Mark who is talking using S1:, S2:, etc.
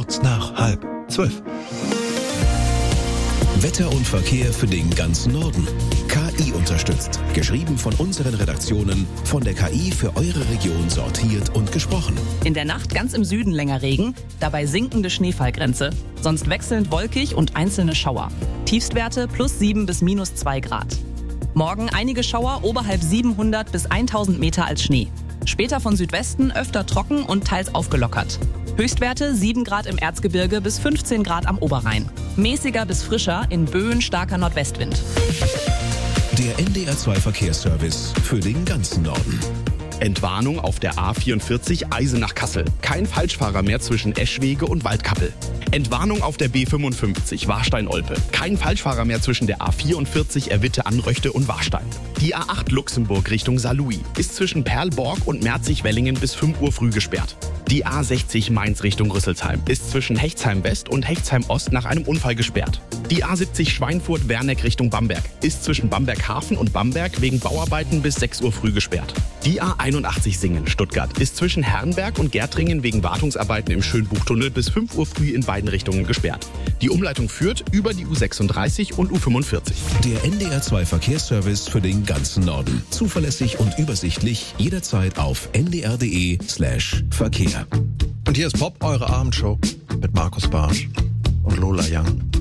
S1: kurz nach 11:30.
S2: Wetter und Verkehr für den ganzen Norden. KI unterstützt. Geschrieben von unseren Redaktionen, von der KI für eure Region sortiert und gesprochen.
S3: In der Nacht ganz im Süden länger Regen, dabei sinkende Schneefallgrenze. Sonst wechselnd wolkig und einzelne Schauer. Tiefstwerte +7 bis -2 Grad. Morgen einige Schauer oberhalb 700 bis 1000 Meter als Schnee. Später von Südwesten öfter trocken und teils aufgelockert. Höchstwerte 7 Grad im Erzgebirge bis 15 Grad am Oberrhein. Mäßiger bis frischer, in Böen starker Nordwestwind.
S2: Der NDR2 Verkehrsservice für den ganzen Norden.
S4: Entwarnung auf der A44 Eisenach-Kassel. Kein Falschfahrer mehr zwischen Eschwege und Waldkappel. Entwarnung auf der B55 Warstein-Olpe. Kein Falschfahrer mehr zwischen der A44 Erwitte-Anröchte und Warstein. Die A8 Luxemburg Richtung Saarlouis ist zwischen Perlborg und Merzig-Wellingen bis 5 Uhr früh gesperrt. Die A60 Mainz Richtung Rüsselsheim ist zwischen Hechtsheim West und Hechtsheim Ost nach einem Unfall gesperrt. Die A70 Schweinfurt-Werneck Richtung Bamberg ist zwischen Bamberg-Hafen und Bamberg wegen Bauarbeiten bis 6 Uhr früh gesperrt. Die A81 Singen Stuttgart ist zwischen Herrenberg und Gärtringen wegen Wartungsarbeiten im Schönbuchtunnel bis 5 Uhr früh in beiden Richtungen gesperrt. Die Umleitung führt über die U36 und U45.
S2: Der NDR2 Verkehrsservice für den ganzen Norden. Zuverlässig und übersichtlich, jederzeit auf ndr.de/Verkehr.
S1: Und hier ist Pop, eure Abendshow mit Markus Bartsch und Lola Young.